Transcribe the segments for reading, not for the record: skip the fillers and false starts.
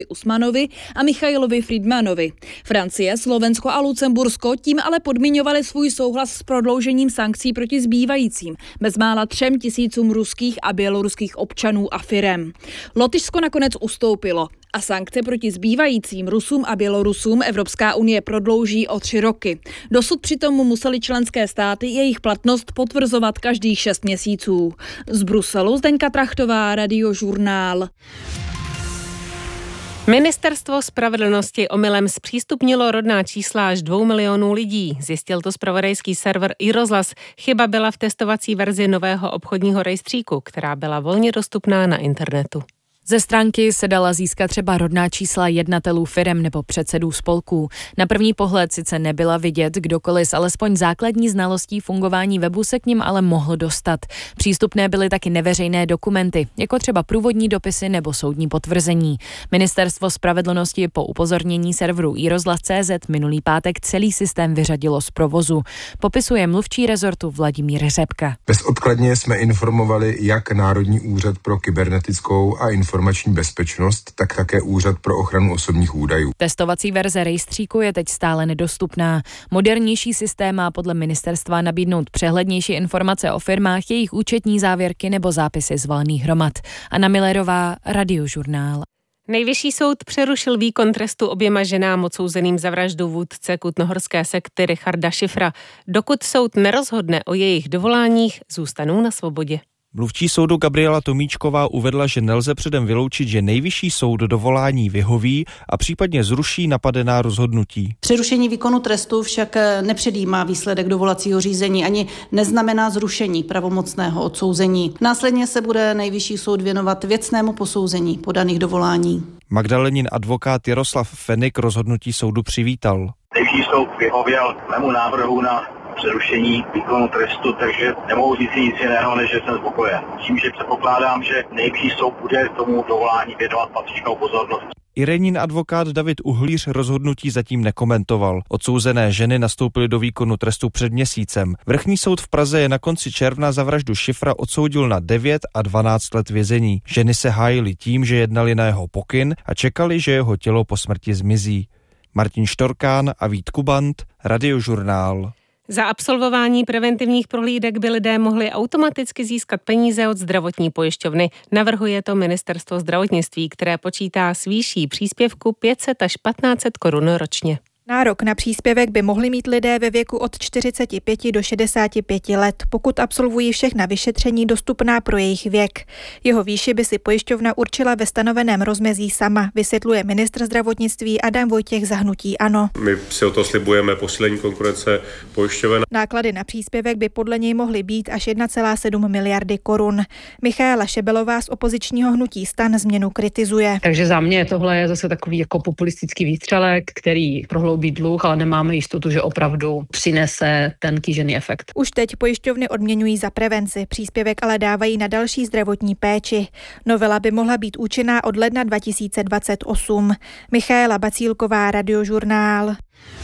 Usmanovi a Michailovi Friedmanovi. Francie, Slovensko a Lucembursko tím ale podmiňovali svůj souhlas s prodloužením sankcí proti zbývajícím bezmála 3 000 ruských a běloruských občanů a firem. Lotyšsko nakonec ustoupilo a sankce proti zbývajícím Rusům a Bělorusům Evropská unie prodlouží o 3 roky. Dosud přitom museli členské státy jejich platnost potvrzovat každých 6 měsíců. Z Bruselu Zdeňka Trachtová, Radiožurnál. Ministerstvo spravedlnosti omylem zpřístupnilo rodná čísla až 2 milionů lidí. Zjistil to zpravodajský server iRozhlas. Chyba byla v testovací verzi nového obchodního rejstříku, která byla volně dostupná na internetu. Ze stránky se dala získat třeba rodná čísla jednatelů firem nebo předsedů spolků. Na první pohled sice nebyla vidět, kdokoliv s alespoň základní znalostí fungování webu se k nim ale mohl dostat. Přístupné byly taky neveřejné dokumenty, jako třeba průvodní dopisy nebo soudní potvrzení. Ministerstvo spravedlnosti po upozornění serveru iRozhlas.cz minulý pátek celý systém vyřadilo z provozu. Popisuje mluvčí rezortu Vladimír Řepka. Bezodkladně jsme informovali jak Národní úřad pro kybernetickou a informační bezpečnost, tak také Úřad pro ochranu osobních údajů. Testovací verze rejstříku je teď stále nedostupná. Modernější systém má podle ministerstva nabídnout přehlednější informace o firmách, jejich účetní závěrky nebo zápisy z valných hromad. Anna Millerová, Radiožurnál. Nejvyšší soud přerušil výkon trestu oběma ženám odsouzeným za vraždu vůdce kutnohorské sekty Richarda Schiffera. Dokud soud nerozhodne o jejich dovoláních, zůstanou na svobodě. Mluvčí soudu Gabriela Tomíčková uvedla, že nelze předem vyloučit, že nejvyšší soud dovolání vyhoví a případně zruší napadená rozhodnutí. Přerušení výkonu trestu však nepředjímá výsledek dovolacího řízení ani neznamená zrušení pravomocného odsouzení. Následně se bude nejvyšší soud věnovat věcnému posouzení podaných dovolání. Magdalenin advokát Jaroslav Fenik rozhodnutí soudu přivítal. Nejvyšší soud vyhověl mému návrhu na přerušení výkonu trestu, takže nemohu říct nic jiného, než že jsem spokojen. Tím, že předpokládám, že nejvyšší soud bude tomu dovolání věnovat patřičnou pozornost. Irenin advokát David Uhlíř rozhodnutí zatím nekomentoval. Odsouzené ženy nastoupily do výkonu trestu před měsícem. Vrchní soud v Praze je na konci června za vraždu Schiffera odsoudil na 9 a 12 let vězení. Ženy se hájily tím, že jednali na jeho pokyn a čekali, že jeho tělo po smrti zmizí. Martin Štorkán a Vít Kubant, Radiožurnál. Za absolvování preventivních prohlídek by lidé mohli automaticky získat peníze od zdravotní pojišťovny. Navrhuje to Ministerstvo zdravotnictví, které počítá s výší příspěvku 500 až 1500 korun ročně. Nárok na příspěvek by mohli mít lidé ve věku od 45 do 65 let, pokud absolvují všechna vyšetření dostupná pro jejich věk. Jeho výši by si pojišťovna určila ve stanoveném rozmezí sama, vysvětluje ministr zdravotnictví Adam Vojtěch za hnutí ANO. My si o to slibujeme posílení konkurence pojišťoven. Náklady na příspěvek by podle něj mohly být až 1,7 miliardy korun. Michaela Šebelová z opozičního hnutí STAN změnu kritizuje. Takže za mě tohle je zase takový jako populistický výstřelek, který prohloubí dluh, ale nemáme jistotu, že opravdu přinese ten kýžený efekt. Už teď pojišťovny odměňují za prevenci, příspěvek ale dávají na další zdravotní péči. Novela by mohla být účinná od ledna 2028. Michaela Bacílková, Radiožurnál.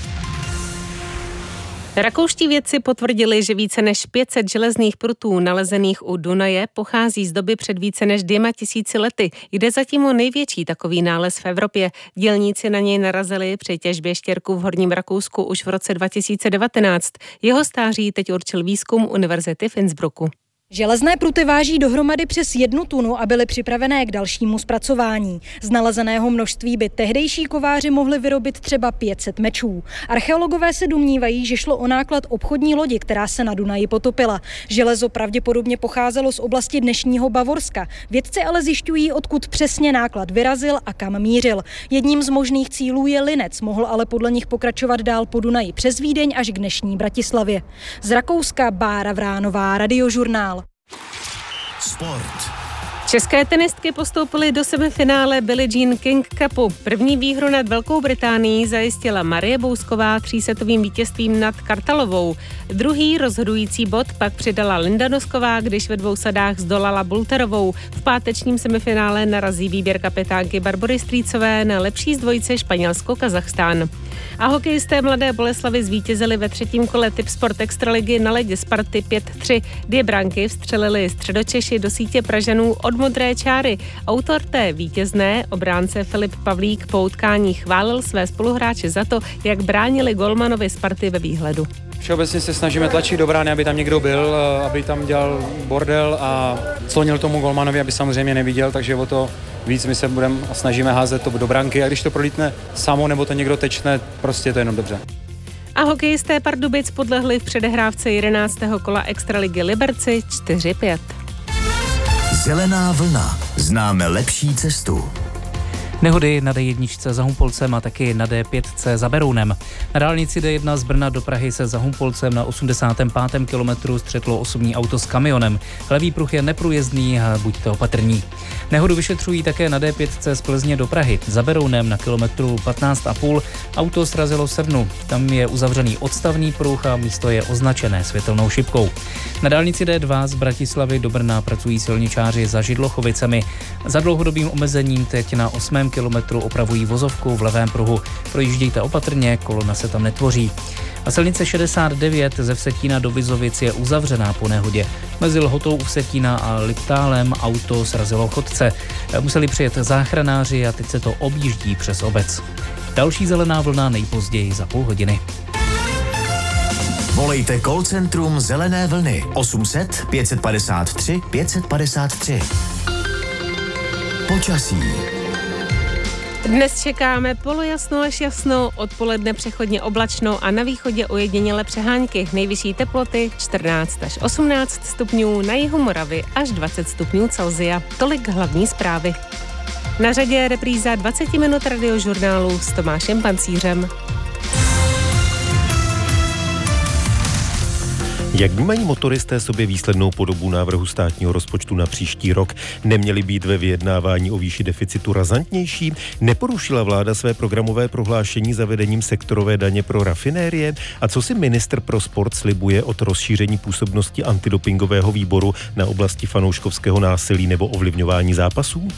Rakouští vědci potvrdili, že více než 500 železných prutů nalezených u Dunaje pochází z doby před více než 2000 lety. Jde zatím o největší takový nález v Evropě. Dělníci na něj narazili při těžbě štěrku v Horním Rakousku už v roce 2019. Jeho stáří teď určil výzkum Univerzity v Innsbrucku. Železné pruty váží dohromady přes 1 tunu a byly připravené k dalšímu zpracování. Z nalezeného množství by tehdejší kováři mohli vyrobit třeba 500 mečů. Archeologové se domnívají, že šlo o náklad obchodní lodi, která se na Dunaji potopila. Železo pravděpodobně pocházelo z oblasti dnešního Bavorska. Vědci ale zjišťují, odkud přesně náklad vyrazil a kam mířil. Jedním z možných cílů je Linec, mohl ale podle nich pokračovat dál po Dunaji přes Vídeň až k dnešní Bratislavě. Z Rakouska Bára Vránová, Radiožurnál. Sport. České tenistky postoupily do semifinále Billie Jean King Cupu. První výhru nad Velkou Británií zajistila Marie Bousková 3setovým vítězstvím nad Kartalovou. Druhý rozhodující bod pak přidala Linda Nosková, když ve 2 sadách zdolala Bulterovou. V pátečním semifinále narazí výběr kapitánky Barbory Strýcové na lepší z dvojice Španělsko-Kazachstán. A hokejisté Mladé Boleslavi zvítězili ve 3. kole Tipsport Extraligy na ledě Sparty 5-3. 2 branky vstřelili Středočeši do sítě Pražanů od modré čáry. Autor té vítězné, obránce Filip Pavlík, po utkání chválil své spoluhráče za to, jak bránili golmanovi Sparty ve výhledu. Všeobecně se snažíme tlačit do brány, aby tam někdo byl, aby tam dělal bordel a clonil tomu golmanovi, aby samozřejmě neviděl, takže o to víc my se budeme a snažíme házet to do branky a když to prolítne samo nebo to někdo tečne, prostě je to jenom dobře. A hokejisté Pardubic podlehli v předehrávce 11. kola Extraligy Liberci 4-5. Zelená vlna. Známe lepší cestu. Nehody na D1 za Humpolcem a taky na D5 za Berounem. Na dálnici D1 z Brna do Prahy se za Humpolcem na 85. kilometru střetlo osobní auto s kamionem. Levý pruh je neprůjezdný, buďte opatrní. Nehodu vyšetřují také na D5 z Plzně do Prahy. Za Berounem na kilometru 15,5 auto srazilo sednu. Tam je uzavřený odstavný pruh a místo je označené světelnou šipkou. Na dálnici D2 z Bratislavy do Brna pracují silničáři za Židlochovicemi. Za dlouhodobým omezením teď na 8. kilometru opravují vozovku v levém pruhu. Projíždějte opatrně, kolona se tam netvoří. A silnice 69 ze Vsetína do Vizovic je uzavřená po nehodě. Mezi Lhotou u Vsetína a Liptálem auto srazilo chodce. Museli přijet záchranáři a teď se to objíždí přes obec. Další zelená vlna nejpozději za půl hodiny. Volejte call centrum Zelené vlny 800 553 553. Počasí. Dnes čekáme polojasno až jasno, odpoledne přechodně oblačno a na východě ojedinělé přehánky. Nejvyšší teploty 14 až 18 stupňů, na jihu Moravy až 20 stupňů Celsia. Tolik hlavní zprávy. Na řadě je repríza 20 minut radiožurnálu s Tomášem Pancířem. Jak vnímají motoristé sobě výslednou podobu návrhu státního rozpočtu na příští rok? Neměly být ve vyjednávání o výši deficitu razantnější? Neporušila vláda své programové prohlášení zavedením sektorové daně pro rafinérie? A co si ministr pro sport slibuje od rozšíření působnosti antidopingového výboru na oblasti fanouškovského násilí nebo ovlivňování zápasů?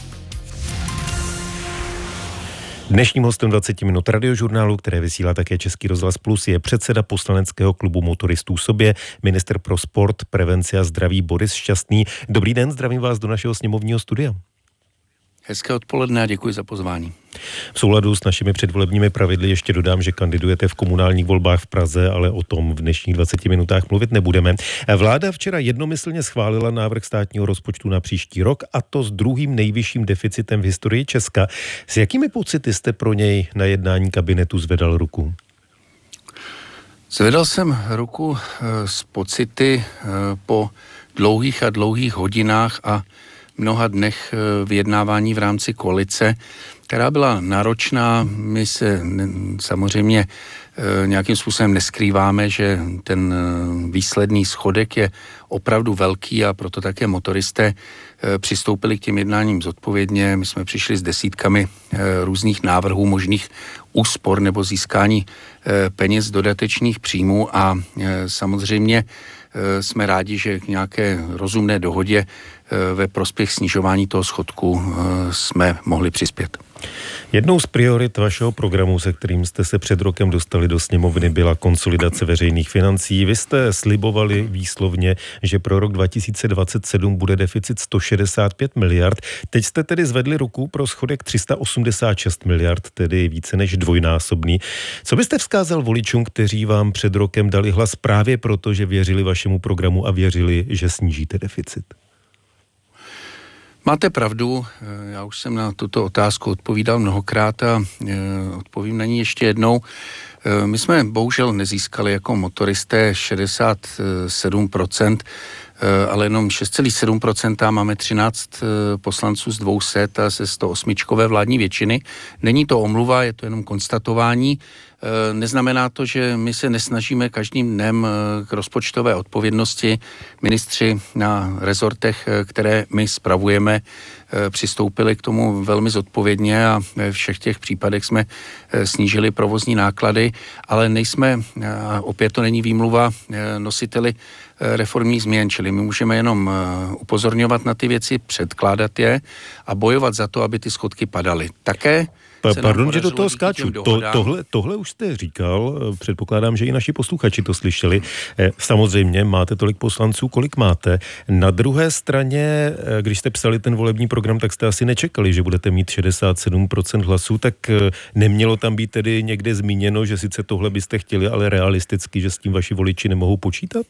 Dnešním hostem 20 minut radiožurnálu, které vysílá také Český rozhlas Plus, je předseda poslaneckého klubu motoristů Sobě, ministr pro sport, prevenci a zdraví Boris Šťastný. Dobrý den, zdravím vás do našeho sněmovního studia. Hezké odpoledne a děkuji za pozvání. V souladu s našimi předvolebními pravidly ještě dodám, že kandidujete v komunálních volbách v Praze, ale o tom v dnešních 20 minutách mluvit nebudeme. Vláda včera jednomyslně schválila návrh státního rozpočtu na příští rok, a to s druhým nejvyšším deficitem v historii Česka. S jakými pocity jste pro něj na jednání kabinetu zvedal ruku? Zvedal jsem ruku s pocity po dlouhých a dlouhých hodinách a mnoha dnech vyjednávání v rámci koalice, která byla náročná. My se samozřejmě nějakým způsobem neskrýváme, že ten výsledný schodek je opravdu velký a proto také motoristé přistoupili k těm jednáním zodpovědně. My jsme přišli s desítkami různých návrhů možných úspor nebo získání peněz z dodatečných příjmů a samozřejmě jsme rádi, že k nějaké rozumné dohodě ve prospěch snižování toho schodku jsme mohli přispět. Jednou z priorit vašeho programu, se kterým jste se před rokem dostali do sněmovny, byla konsolidace veřejných financí. Vy jste slibovali výslovně, že pro rok 2027 bude deficit 165 miliard. Teď jste tedy zvedli ruku pro schodek 386 miliard, tedy více než dvojnásobný. Co byste vzkázal voličům, kteří vám před rokem dali hlas právě proto, že věřili vašemu programu a věřili, že snížíte deficit? Máte pravdu, já už jsem na tuto otázku odpovídal mnohokrát a odpovím na ní ještě jednou. My jsme bohužel nezískali jako motoristé 67%, ale jenom 6,7%, máme 13 poslanců z 200 a ze 108 vládní většiny. Není to omluva, je to jenom konstatování. Neznamená to, že my se nesnažíme každým dnem k rozpočtové odpovědnosti. Ministři na rezortech, které my spravujeme, přistoupili k tomu velmi zodpovědně a ve všech těch případech jsme snížili provozní náklady, ale nejsme, opět to není výmluva, nositeli reformních změn, čili my můžeme jenom upozorňovat na ty věci, předkládat je a bojovat za to, aby ty schodky padaly. Také Pardon, že do toho skáču. Tohle už jste říkal, předpokládám, že i naši posluchači to slyšeli. Samozřejmě máte tolik poslanců, kolik máte. Na druhé straně, když jste psali ten volební program, tak jste asi nečekali, že budete mít 67% hlasů, tak nemělo tam být tedy někde zmíněno, že sice tohle byste chtěli, ale realisticky, že s tím vaši voliči nemohou počítat?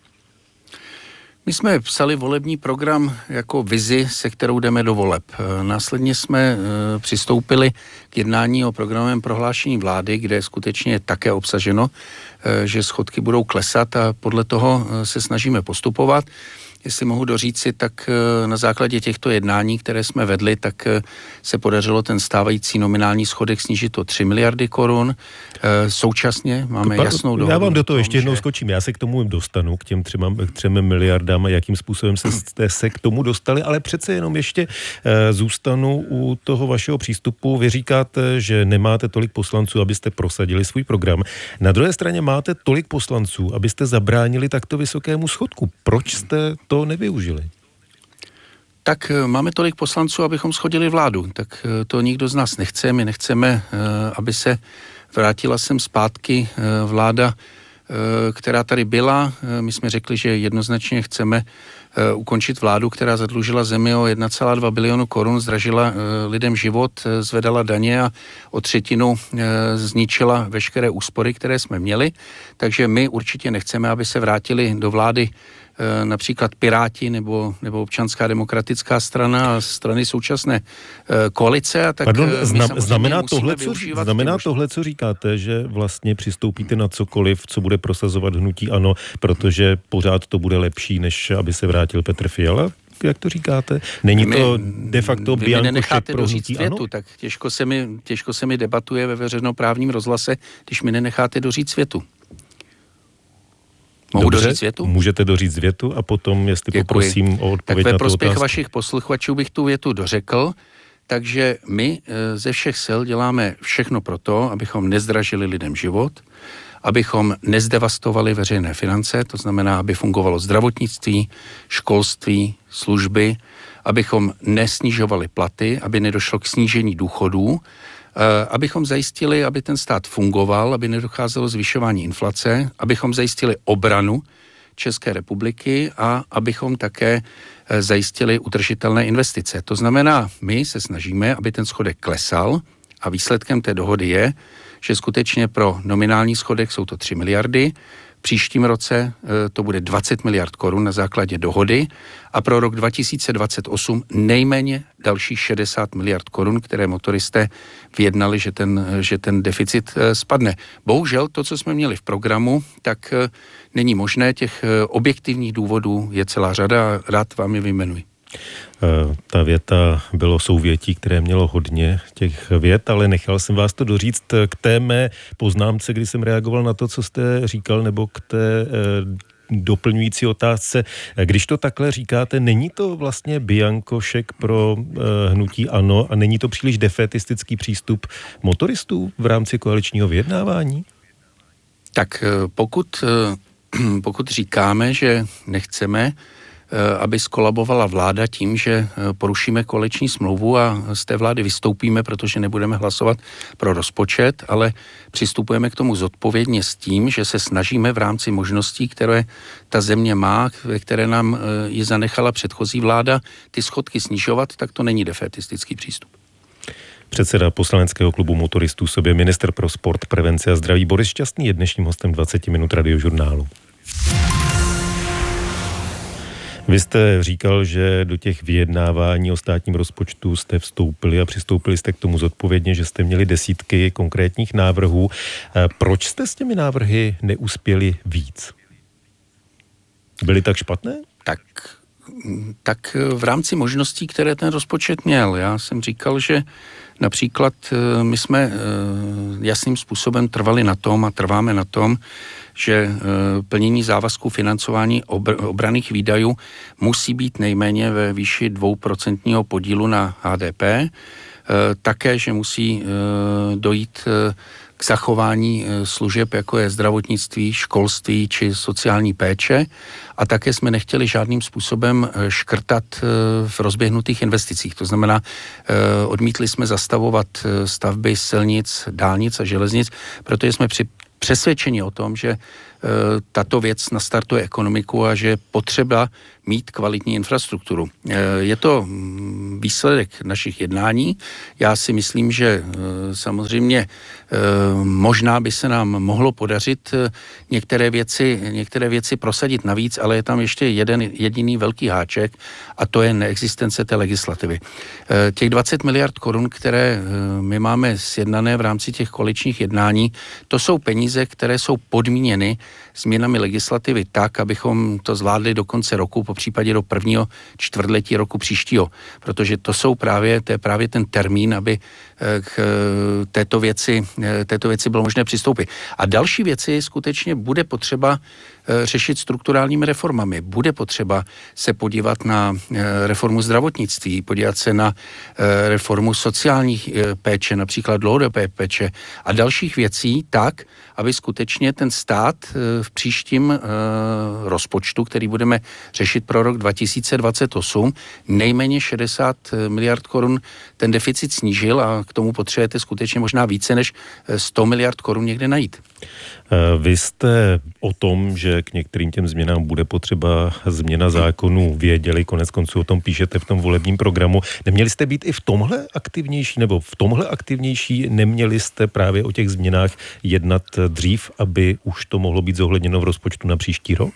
My jsme psali volební program jako vizi, se kterou jdeme do voleb. Následně jsme přistoupili k jednání o programovém prohlášení vlády, kde skutečně je také obsaženo, že schodky budou klesat a podle toho se snažíme postupovat. Jestli mohu doříci, tak na základě těchto jednání, které jsme vedli, tak se podařilo ten stávající nominální schodek snížit o 3 miliardy korun. Současně máme jasnou dohodu. Já vám do toho ještě jednou skočím. Já se k tomu dostanu, k těm 3 miliardám a jakým způsobem jste se k tomu dostali, ale přece jenom ještě zůstanu u toho vašeho přístupu. Vy říkáte, že nemáte tolik poslanců, abyste prosadili svůj program. Na druhé straně máte tolik poslanců, abyste zabránili takto vysokému schodku. Proč jste to nevyužili? Tak máme tolik poslanců, abychom shodili vládu. Tak to nikdo z nás nechce. My nechceme, aby se vrátila sem zpátky vláda, která tady byla. My jsme řekli, že jednoznačně chceme ukončit vládu, která zadlužila zemi o 1,2 bilionu korun, zdražila lidem život, zvedala daně a o 1/3 zničila veškeré úspory, které jsme měli. Takže my určitě nechceme, aby se vrátili do vlády například Piráti nebo Občanská demokratická strana a strany současné koalice. A tak pardon, znamená tohle, co říkáte, že vlastně přistoupíte na cokoliv, co bude prosazovat hnutí ANO, protože pořád to bude lepší, než aby se vrátil Petr Fiala? Jak to říkáte? Není to de facto biankošek pro hnutí ANO? Tak těžko se mi debatuje ve veřejnoprávním rozhlase, když mi nenecháte doříct větu. Mohu doříct větu? Můžete doříct větu a potom, jestli Děkuji. Poprosím o odpověď na tu otázku. Tak ve prospěch vašich posluchačů bych tu větu dořekl. Takže my ze všech sil děláme všechno pro to, abychom nezdražili lidem život, abychom nezdevastovali veřejné finance, to znamená, aby fungovalo zdravotnictví, školství, služby, abychom nesnižovali platy, aby nedošlo k snížení důchodů, abychom zajistili, aby ten stát fungoval, aby nedocházelo zvyšování inflace, abychom zajistili obranu České republiky a abychom také zajistili udržitelné investice. To znamená, my se snažíme, aby ten schodek klesal a výsledkem té dohody je, že skutečně pro nominální schodek jsou to 3 miliardy, v příštím roce to bude 20 miliard korun na základě dohody a pro rok 2028 nejméně dalších 60 miliard korun, které motoristé vyjednali, že ten deficit spadne. Bohužel to, co jsme měli v programu, tak není možné. Těch objektivních důvodů je celá řada a rád vám je vyjmenuji. Ta věta bylo souvětí, které mělo hodně těch vět, ale nechal jsem vás to doříct k té mé poznámce, kdy jsem reagoval na to, co jste říkal, nebo k té doplňující otázce. Když to takhle říkáte, není to vlastně biankošek pro hnutí ANO a není to příliš defetistický přístup motoristů v rámci koaličního vyjednávání? Tak pokud říkáme, že nechceme, aby skolabovala vláda tím, že porušíme koaliční smlouvu a z té vlády vystoupíme, protože nebudeme hlasovat pro rozpočet, ale přistupujeme k tomu zodpovědně s tím, že se snažíme v rámci možností, které ta země má, které nám ji zanechala předchozí vláda, ty schodky snižovat, tak to není defetistický přístup. Předseda poslaneckého klubu motoristů sobě ministr pro sport, prevenci a zdraví Boris Šťastný je dnešním hostem 20 minut Radiožurnálu. Vy jste říkal, že do těch vyjednávání o státním rozpočtu jste vstoupili a přistoupili jste k tomu zodpovědně, že jste měli desítky konkrétních návrhů. Proč jste s těmi návrhy neuspěli víc? Byly tak špatné? Tak v rámci možností, které ten rozpočet měl. Já jsem říkal, že například my jsme jasným způsobem trvali na tom a trváme na tom, že plnění závazků financování obranných výdajů musí být nejméně ve výši 2% podílu na HDP. také, že musí dojít k zachování služeb, jako je zdravotnictví, školství či sociální péče. A také jsme nechtěli žádným způsobem škrtat v rozběhnutých investicích. To znamená, odmítli jsme zastavovat stavby silnic, dálnic a železnic, protože jsme přesvědčeni o tom, že tato věc nastartuje ekonomiku a že je potřeba mít kvalitní infrastrukturu. Je to výsledek našich jednání. Já si myslím, že samozřejmě možná by se nám mohlo podařit některé věci prosadit navíc, ale je tam ještě jeden jediný velký háček a to je neexistence té legislativy. Těch 20 miliard korun, které my máme sjednané v rámci těch koaličních jednání, to jsou peníze, které jsou podmíněny změnami legislativy tak, abychom to zvládli do konce roku, po případě do prvního čtvrtletí roku příštího, protože to je právě ten termín, aby k této věci bylo možné přistoupit. A další věci skutečně bude potřeba řešit strukturálními reformami. Bude potřeba se podívat na reformu zdravotnictví, podívat se na reformu sociální péče, například dlouhodobé péče a dalších věcí tak, aby skutečně ten stát v příštím rozpočtu, který budeme řešit pro rok 2028, nejméně 60 miliard korun ten deficit snížil a k tomu potřebujete skutečně možná více než 100 miliard korun někde najít. Vy jste o tom, že k některým těm změnám bude potřeba změna zákonů věděli, konec konců o tom píšete v tom volebním programu. Neměli jste být i v tomhle aktivnější, neměli jste právě o těch změnách jednat dřív, aby už to mohlo být zohledněno v rozpočtu na příští rok?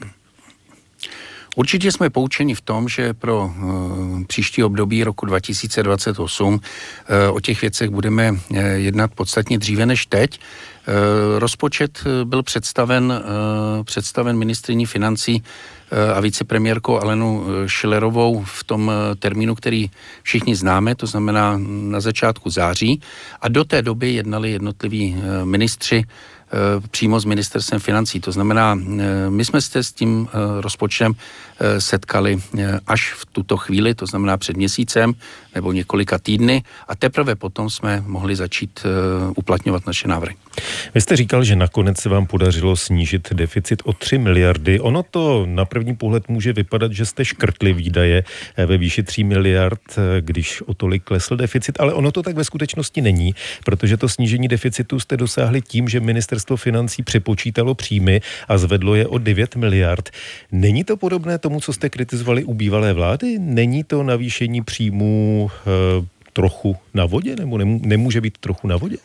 Určitě jsme poučeni v tom, že pro příští období roku 2028 o těch věcech budeme jednat podstatně dříve než teď. Rozpočet byl představen ministryní financí a vicepremiérkou Alenou Schillerovou v tom termínu, který všichni známe, to znamená na začátku září. A do té doby jednali jednotliví ministři přímo s ministerstvem financí. To znamená, my jsme se s tím rozpočtem setkali až v tuto chvíli, to znamená před měsícem nebo několika týdny a teprve potom jsme mohli začít uplatňovat naše návrhy. Vy jste říkal, že nakonec se vám podařilo snížit deficit o 3 miliardy. Ono to na první pohled může vypadat, že jste škrtli výdaje ve výši 3 miliard, když o tolik klesl deficit, ale ono to tak ve skutečnosti není, protože to snížení deficitu jste dosáhli tím, že Ministerstvo financí přepočítalo příjmy a zvedlo je o 9 miliard. Není to podobné tomu, co jste kritizovali u bývalé vlády? Není to navýšení příjmů trochu na vodě? Nebo nemůže být trochu na vodě?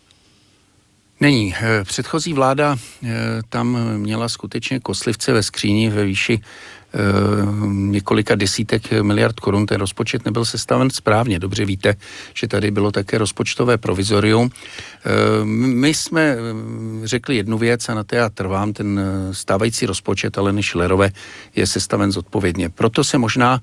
Není. Předchozí vláda tam měla skutečně koslivce ve skříni ve výši několika desítek miliard korun. Ten rozpočet nebyl sestaven správně. Dobře víte, že tady bylo také rozpočtové provizorium. My jsme řekli jednu věc a na té já trvám. Ten stávající rozpočet Aleny Schillerové je sestaven zodpovědně. Proto se možná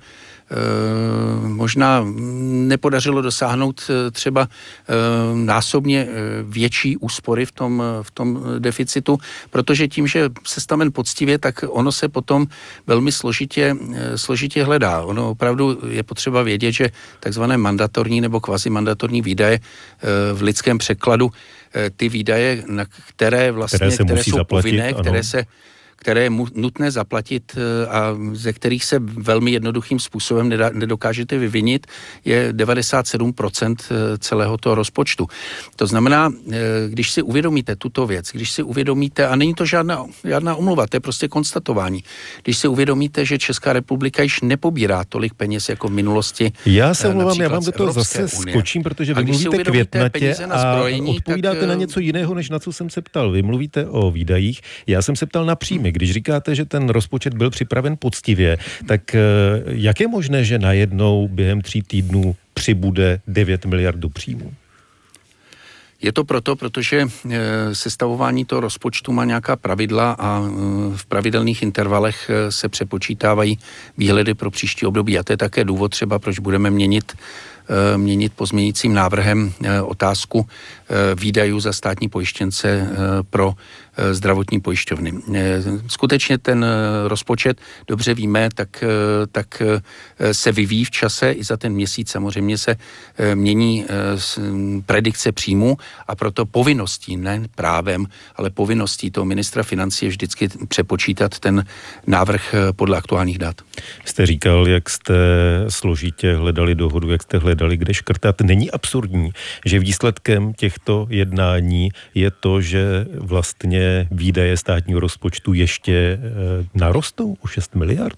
nepodařilo dosáhnout třeba násobně větší úspory v tom deficitu, protože tím, že sestaven poctivě, tak ono se potom velmi složitě hledá. Ono opravdu je potřeba vědět, že takzvané mandatorní nebo kvazimandatorní výdaje v lidském překladu, ty výdaje, které jsou povinné, které je nutné zaplatit a ze kterých se velmi jednoduchým způsobem nedokážete vyvinit, je 97% celého toho rozpočtu. To znamená, když si uvědomíte tuto věc, a není to žádná omluva, to je prostě konstatování, když si uvědomíte, že Česká republika již nepobírá tolik peněz jako v minulosti. Já se omlouvám, já vám do toho zase skočím, protože vy mluvíte květnatě a odpovídáte na něco jiného, než na co jsem se ptal. Vy mluvíte o výdajích, já jsem se ptal na příjmy. Když říkáte, že ten rozpočet byl připraven poctivě, tak jak je možné, že najednou během 3 týdnů přibude 9 miliard do příjmů? Je to protože sestavování toho rozpočtu má nějaká pravidla a v pravidelných intervalech se přepočítávají výhledy pro příští období. A to je také důvod třeba, proč budeme měnit měnit pozměňujícím návrhem otázku výdajů za státní pojištěnce pro zdravotní pojišťovny. Skutečně ten rozpočet, dobře víme, tak se vyvíjí v čase, i za ten měsíc samozřejmě se mění predikce příjmu a proto povinností, ne právem, ale povinností toho ministra financí je vždycky přepočítat ten návrh podle aktuálních dat. Jste říkal, jak jste složitě hledali dohodu, jak jste hledali, kde škrtat. Není absurdní, že výsledkem těchto jednání je to, že vlastně výdaje státního rozpočtu ještě narostou o 6 miliard?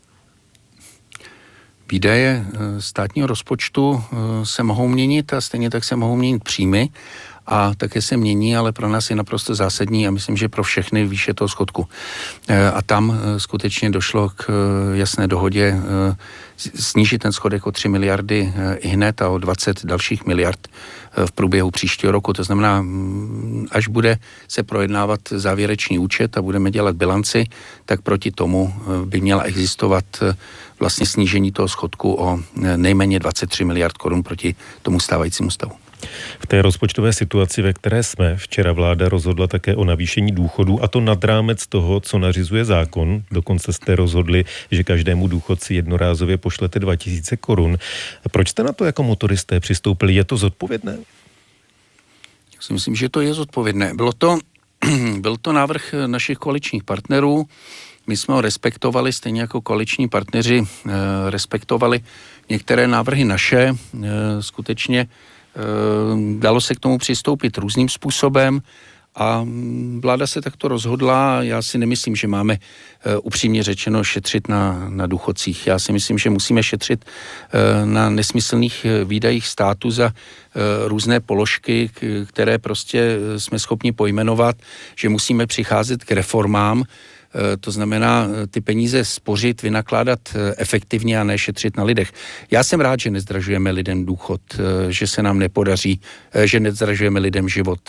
Výdaje státního rozpočtu se mohou měnit a stejně tak se mohou měnit příjmy a také se mění, ale pro nás je naprosto zásadní a myslím, že pro všechny výše toho schodku. A tam skutečně došlo k jasné dohodě snížit ten schodek o 3 miliardy ihned a o 20 dalších miliard v průběhu příštího roku. To znamená, až bude se projednávat závěrečný účet a budeme dělat bilanci, tak proti tomu by měla existovat vlastně snížení toho schodku o nejméně 23 miliard korun proti tomu stávajícímu stavu. V té rozpočtové situaci, ve které jsme, včera vláda rozhodla také o navýšení důchodů, a to nad rámec toho, co nařizuje zákon. Dokonce jste rozhodli, že každému důchodci jednorázově pošlete 2000 korun. Proč jste na to jako motoristé přistoupili? Je to zodpovědné? Já si myslím, že to je zodpovědné. Byl to návrh našich koaličních partnerů. My jsme ho respektovali, stejně jako koaliční partneři respektovali některé návrhy naše. Skutečně dalo se k tomu přistoupit různým způsobem a vláda se takto rozhodla. Já si nemyslím, že máme upřímně řečeno šetřit na důchodcích. Já si myslím, že musíme šetřit na nesmyslných výdajích státu za různé položky, které prostě jsme schopni pojmenovat, že musíme přicházet k reformám. To znamená ty peníze spořit, vynakládat efektivně a ne šetřit na lidech. Já jsem rád, že nezdražujeme lidem důchod, že se nám nepodaří, že nezdražujeme lidem život,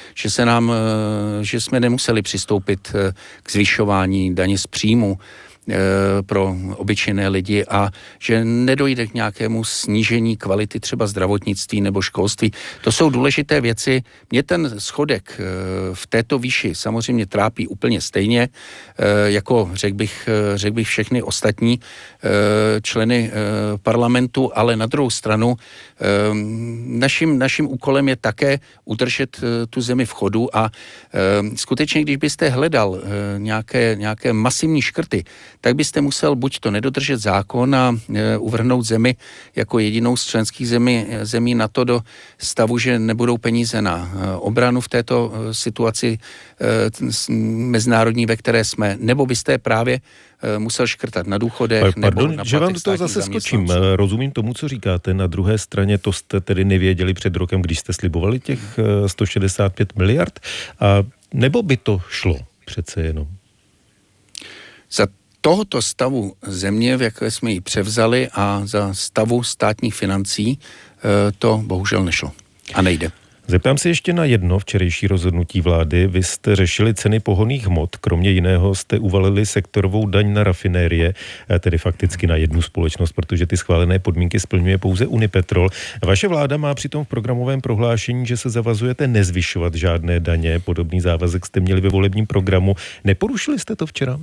že jsme nemuseli přistoupit k zvyšování daně z příjmu pro obyčejné lidi a že nedojde k nějakému snížení kvality třeba zdravotnictví nebo školství. To jsou důležité věci. Mě ten schodek v této výši samozřejmě trápí úplně stejně, jako řekl bych všechny ostatní členy parlamentu, ale na druhou stranu naším úkolem je také udržet tu zemi v chodu a skutečně, když byste hledal nějaké masivní škrty, tak byste musel buď to nedodržet zákon a uvrhnout zemi jako jedinou z členských zemí na to do stavu, že nebudou peníze na obranu v této situaci mezinárodní, ve které jsme, nebo byste právě musel škrtat na důchodech. Pardon, že vám do toho zase skočím. Rozumím tomu, co říkáte. Na druhé straně to jste tedy nevěděli před rokem, když jste slibovali těch 165 miliard, a nebo by to šlo přece jenom? Za tohoto stavu země, v jaké jsme ji převzali, a za stavu státních financí to bohužel nešlo a nejde. Zeptám se ještě na jedno včerejší rozhodnutí vlády. Vy jste řešili ceny pohonných hmot, kromě jiného jste uvalili sektorovou daň na rafinérie, tedy fakticky na jednu společnost, protože ty schválené podmínky splňuje pouze Unipetrol. Vaše vláda má přitom v programovém prohlášení, že se zavazujete nezvyšovat žádné daně. Podobný závazek jste měli ve volebním programu. Neporušili jste to včera?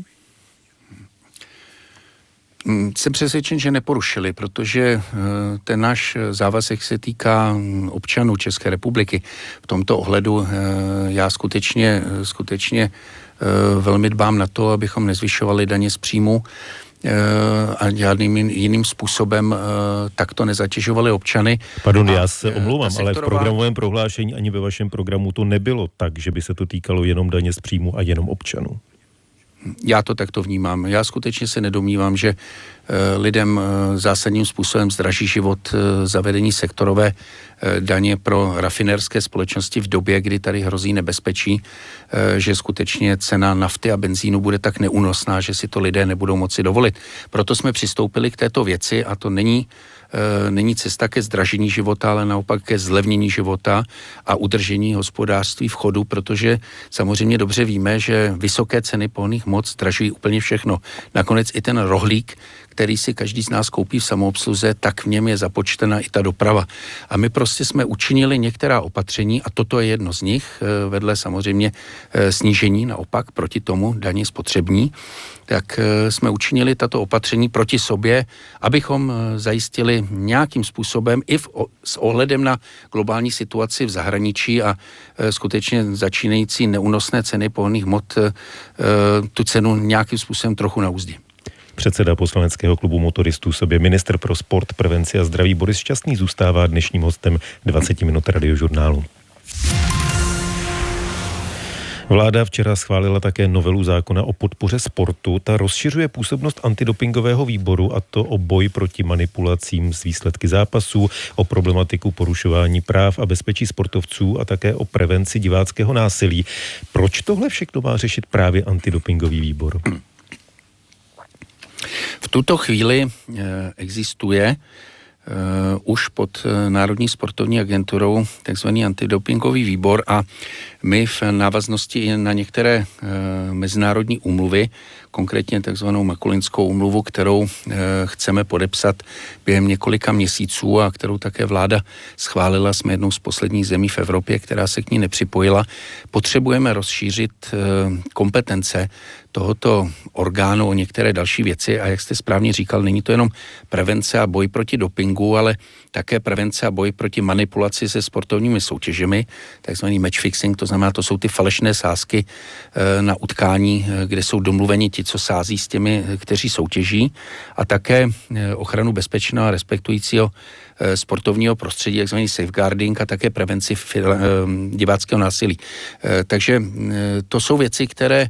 Jsem přesvědčen, že neporušili, protože ten náš závazek se týká občanů České republiky. V tomto ohledu já skutečně velmi dbám na to, abychom nezvyšovali daně z příjmu a žádným jiným způsobem takto nezatěžovali občany. Pardon, já se omlouvám, ale v programovém prohlášení ani ve vašem programu to nebylo tak, že by se to týkalo jenom daně z příjmu a jenom občanů. Já to takto vnímám. Já skutečně se nedomnívám, že lidem zásadním způsobem zdraží život zavedení sektorové daně pro rafinérské společnosti v době, kdy tady hrozí nebezpečí, že skutečně cena nafty a benzínu bude tak neúnosná, že si to lidé nebudou moci dovolit. Proto jsme přistoupili k této věci a to není není cesta ke zdražení života, ale naopak ke zlevnění života a udržení hospodářství v chodu, protože samozřejmě dobře víme, že vysoké ceny pohonných hmot zdražují úplně všechno. Nakonec i ten rohlík, který si každý z nás koupí v samoobsluze, tak v něm je započtena i ta doprava. A my prostě jsme učinili některá opatření a toto je jedno z nich, vedle samozřejmě snížení naopak proti tomu daně spotřební, tak jsme učinili tato opatření proti sobě, abychom zajistili nějakým způsobem i s ohledem na globální situaci v zahraničí a skutečně začínající neúnosné ceny pohonných hmot tu cenu nějakým způsobem trochu na úzdě. Předseda poslaneckého klubu motoristů sobě ministr pro sport, prevenci a zdraví Boris Šťastný zůstává dnešním hostem 20 minut radiožurnálu. Vláda včera schválila také novelu zákona o podpoře sportu. Ta rozšiřuje působnost antidopingového výboru, a to o boj proti manipulacím s výsledky zápasů, o problematiku porušování práv a bezpečí sportovců a také o prevenci diváckého násilí. Proč tohle všechno má řešit právě antidopingový výbor? V tuto chvíli existuje už pod Národní sportovní agenturou takzvaný antidopingový výbor a my v návaznosti i na některé mezinárodní úmluvy, konkrétně takzvanou Makulinskou úmluvu, kterou chceme podepsat během několika měsíců a kterou také vláda schválila, jsme jednou z posledních zemí v Evropě, která se k ní nepřipojila, potřebujeme rozšířit kompetence tohoto orgánu o některé další věci a jak jste správně říkal, není to jenom prevence a boj proti dopingu, ale také prevence a boj proti manipulaci se sportovními soutěžemi, takzvaný match fixing, to znamená, to jsou ty falešné sázky na utkání, kde jsou domluveni ti, co sází s těmi, kteří soutěží, a také ochranu bezpečného a respektujícího sportovního prostředí, takzvaný safeguarding, a také prevenci diváckého násilí. Takže to jsou věci, které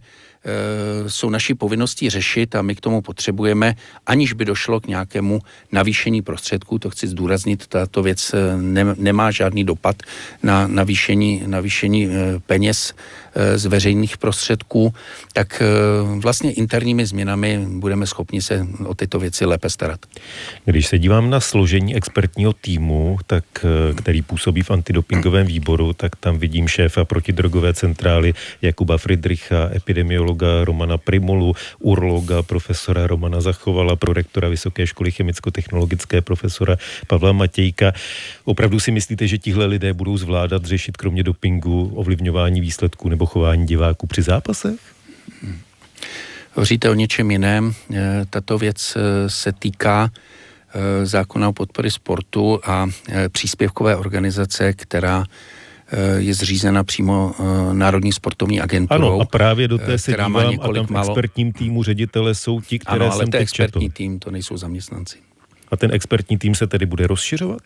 jsou naší povinností řešit a my k tomu potřebujeme, aniž by došlo k nějakému navýšení prostředků, to chci zdůraznit, tato věc nemá žádný dopad na navýšení peněz z veřejných prostředků, tak vlastně interními změnami budeme schopni se o tyto věci lépe starat. Když se dívám na složení expertního týmu, tak, který působí v antidopingovém výboru, tak tam vidím šéfa protidrogové centrály Jakuba Friedricha, epidemiologa Romana Primulu, urologa profesora Romana Zachovala, prorektora Vysoké školy chemicko-technologické profesora Pavla Matějka. Opravdu si myslíte, že tihle lidé budou zvládat řešit kromě dopingu ovlivňování výsledků nebo chování diváků při zápasech? Hovoříte o něčem jiném. Tato věc se týká zákona o podpoře sportu a příspěvkové organizace, která je zřízena přímo Národní sportovní agenturou. Ano, a právě do té se dívám a tam v expertním týmu ředitele jsou ti, které ano, ale jsem teď četl. expertní tým, to nejsou zaměstnanci. A ten expertní tým se tedy bude rozšiřovat?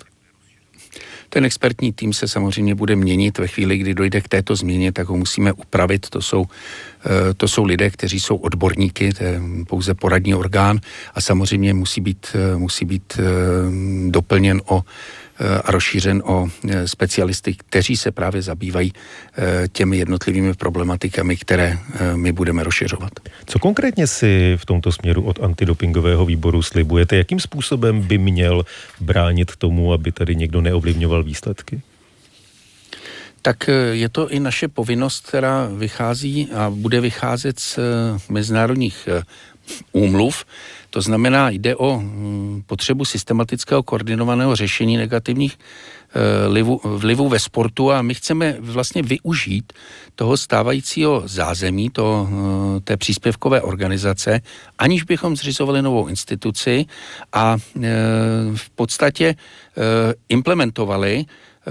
Ten expertní tým se samozřejmě bude měnit ve chvíli, kdy dojde k této změně, tak ho musíme upravit. To jsou lidé, kteří jsou odborníky, to je pouze poradní orgán a samozřejmě musí být doplněn a rozšířen o specialisty, kteří se právě zabývají těmi jednotlivými problematikami, které my budeme rozšiřovat. Co konkrétně si v tomto směru od antidopingového výboru slibujete? Jakým způsobem by měl bránit tomu, aby tady někdo neovlivňoval výsledky? Tak je to i naše povinnost, která vychází a bude vycházet z mezinárodních úmluv. To znamená, jde o potřebu systematického koordinovaného řešení negativních vlivů ve sportu a my chceme vlastně využít toho stávajícího zázemí, té příspěvkové organizace, aniž bychom zřizovali novou instituci a v podstatě implementovali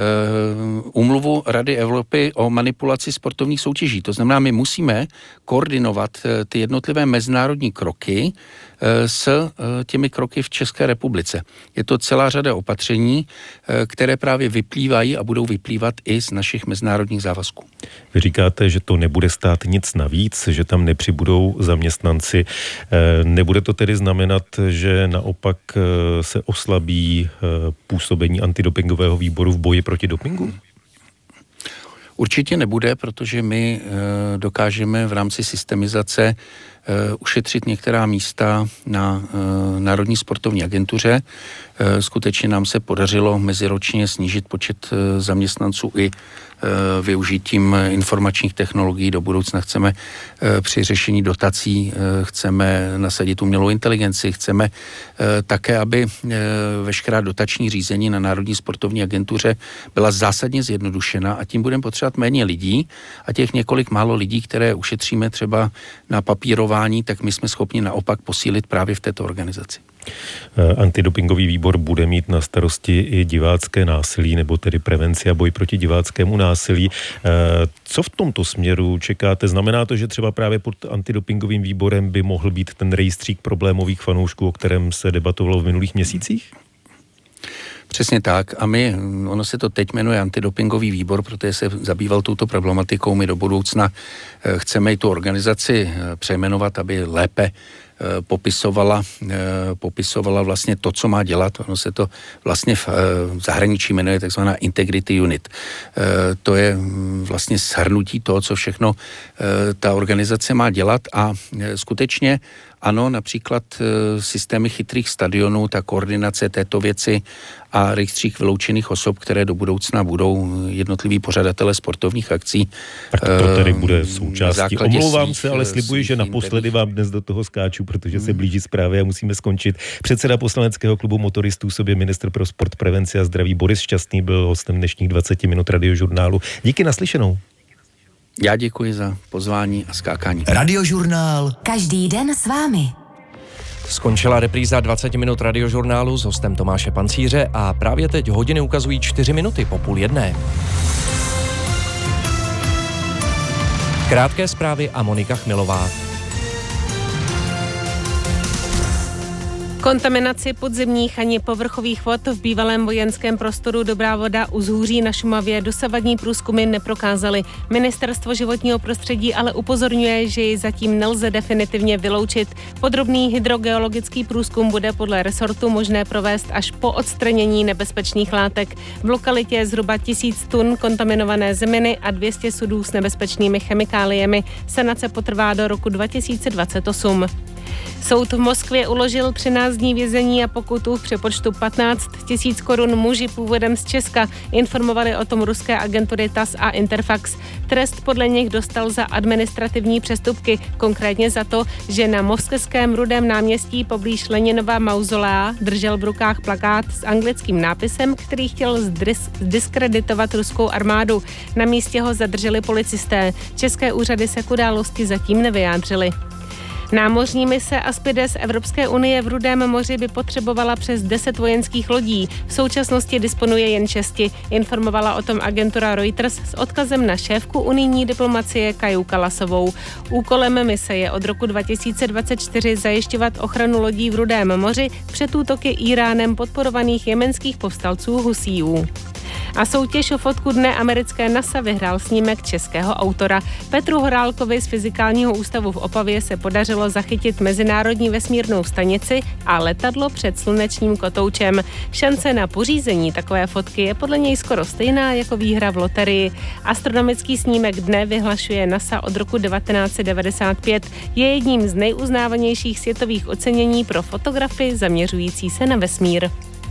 úmluvu Rady Evropy o manipulaci sportovních soutěží. To znamená, my musíme koordinovat ty jednotlivé mezinárodní kroky s těmi kroky v České republice. Je to celá řada opatření, které právě vyplývají a budou vyplývat i z našich mezinárodních závazků. Vy říkáte, že to nebude stát nic navíc, že tam nepřibudou zaměstnanci. Nebude to tedy znamenat, že naopak se oslabí působení antidopingového výboru v boji proti dopingu? Určitě nebude, protože my dokážeme v rámci systemizace ušetřit některá místa na Národní sportovní agentuře. Skutečně nám se podařilo meziročně snížit počet zaměstnanců i využitím informačních technologií. Do budoucna chceme při řešení dotací chceme nasadit umělou inteligenci, chceme také, aby veškerá dotační řízení na Národní sportovní agentuře byla zásadně zjednodušena a tím budeme potřebovat méně lidí a těch několik málo lidí, které ušetříme třeba na papírování, tak my jsme schopni naopak posílit právě v této organizaci. Antidopingový výbor bude mít na starosti i divácké násilí, nebo tedy prevenci a boj proti diváckému násilí. Co v tomto směru čekáte? Znamená to, že třeba právě pod antidopingovým výborem by mohl být ten rejstřík problémových fanoušků, o kterém se debatovalo v minulých měsících? Přesně tak. A ono se to teď jmenuje antidopingový výbor, protože se zabýval touto problematikou. My do budoucna chceme i tu organizaci přejmenovat, aby lépe popisovala vlastně to, co má dělat. Ono se to vlastně v zahraničí jmenuje takzvaná Integrity Unit. To je vlastně shrnutí toho, co všechno ta organizace má dělat a skutečně ano, například systémy chytrých stadionů, ta koordinace této věci a rejstřík vyloučených osob, které do budoucna budou jednotliví pořadatelé sportovních akcí. Tak to tedy bude součástí. Omlouvám se, ale slibuji, že naposledy vám dnes do toho skáču, protože se blíží zprávy a musíme skončit. Předseda poslaneckého klubu motoristů, sobě ministr pro sport, prevenci a zdraví Boris Šťastný byl hostem dnešních 20 minut Radiožurnálu. Díky, naslyšenou. Já děkuji za pozvání a skákání. Radiožurnál. Každý den s vámi. Skončila repríza 20 minut Radiožurnálu s hostem Tomáše Pancíře a právě teď hodiny ukazují 4 minuty po 12:30. Krátké zprávy a Monika Chmilová. Kontaminaci podzemních ani povrchových vod v bývalém vojenském prostoru Dobrá voda u Zhůří na Šumavě dosavadní průzkumy neprokázaly. Ministerstvo životního prostředí ale upozorňuje, že ji zatím nelze definitivně vyloučit. Podrobný hydrogeologický průzkum bude podle resortu možné provést až po odstranění nebezpečných látek. V lokalitě je zhruba 1000 tun kontaminované zeminy a 200 sudů s nebezpečnými chemikáliemi. Sanace potrvá do roku 2028. Soud v Moskvě uložil 13 dní vězení a pokutu v přepočtu 15 000 korun muži původem z Česka. Informovali o tom ruské agentury TASS a Interfax. Trest podle nich dostal za administrativní přestupky, konkrétně za to, že na moskevském Rudém náměstí poblíž Leninova mauzolea držel v rukách plakát s anglickým nápisem, který chtěl diskreditovat ruskou armádu. Na místě ho zadrželi policisté. České úřady se k události zatím nevyjádřily. Námořní mise Aspides Evropské unie v Rudém moři by potřebovala přes 10 vojenských lodí. V současnosti disponuje jen 6. Informovala o tom agentura Reuters s odkazem na šéfku unijní diplomacie Kaju Kalasovou. Úkolem mise je od roku 2024 zajišťovat ochranu lodí v Rudém moři před útoky Íránem podporovaných jemenských povstalců Husíů. A soutěž o fotku dne americké NASA vyhrál snímek českého autora. Petru Horálkovi z Fyzikálního ústavu v Opavě se podařilo zachytit mezinárodní vesmírnou stanici a letadlo před slunečním kotoučem. Šance na pořízení takové fotky je podle něj skoro stejná jako výhra v loterii. Astronomický snímek dne vyhlašuje NASA od roku 1995. Je jedním z nejuznávanějších světových ocenění pro fotografy zaměřující se na vesmír.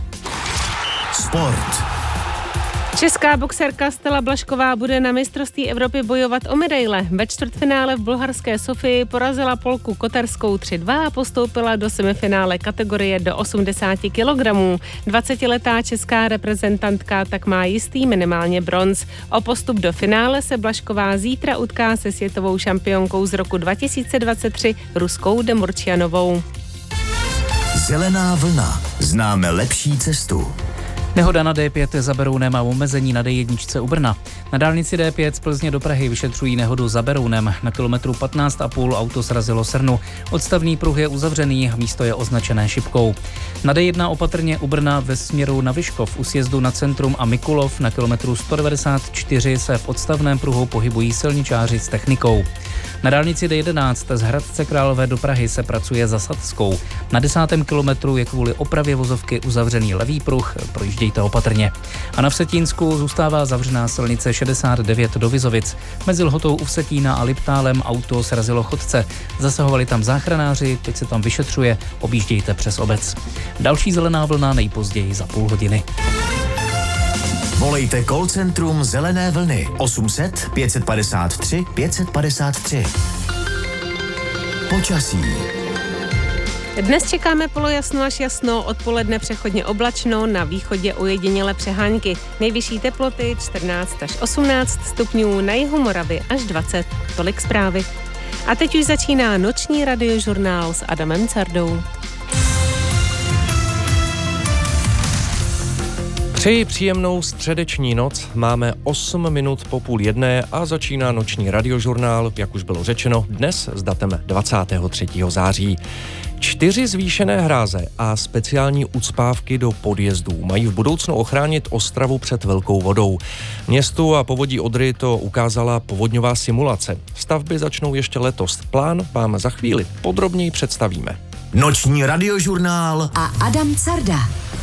Sport. Česká boxerka Stella Blažková bude na mistrovství Evropy bojovat o medaile. Ve čtvrtfinále v bulharské Sofii porazila Polku Kotarskou 3-2 a postoupila do semifinále kategorie do 80 kg. 20letá česká reprezentantka tak má jistý minimálně bronz. O postup do finále se Blažková zítra utká se světovou šampionkou z roku 2023 Ruskou Demurčianovou. Zelená vlna. Známe lepší cestu. Nehoda na D5 za Berounem a omezení na D1 u Brna. Na dálnici D5 z Plzně do Prahy vyšetřují nehodu za Berounem. Na kilometru 15,5 auto srazilo srnu. Odstavný pruh je uzavřený, místo je označené šipkou. Na D1 opatrně u Brna ve směru na Vyškov u sjezdu na Centrum a Mikulov na kilometru 194 se v odstavném pruhu pohybují silničáři s technikou. Na dálnici D11 z Hradce Králové do Prahy se pracuje za Sadskou. Na 10. kilometru je kvůli opravě vozovky uzavřený levý pruh, projíždí objíždějte opatrně. A na Vsetínsku zůstává zavřená silnice 69 do Vizovic. Mezi Lhotou u Vsetína a Liptálem auto srazilo chodce. Zasahovali tam záchranáři, teď se tam vyšetřuje, objíždějte přes obec. Další zelená vlna nejpozději za půl hodiny. Volejte call centrum Zelené vlny 800 553 553. Počasí. Dnes čekáme polojasno až jasno, odpoledne přechodně oblačno, na východě ojedinělé přehánky. Nejvyšší teploty 14 až 18 stupňů, na jihu Moravy až 20. Tolik zprávy. A teď už začíná noční radiožurnál s Adamem Cardou. Přeji příjemnou středeční noc, máme 8 minut po 12:30 a začíná noční radiožurnál, jak už bylo řečeno, dnes s datem 23. září. 4 zvýšené hráze a speciální ucpávky do podjezdů mají v budoucnu ochránit Ostravu před velkou vodou. Městu a povodí Odry to ukázala povodňová simulace. Stavby začnou ještě letos. Plán vám za chvíli podrobněji představíme. Noční radiožurnál a Adam Carda.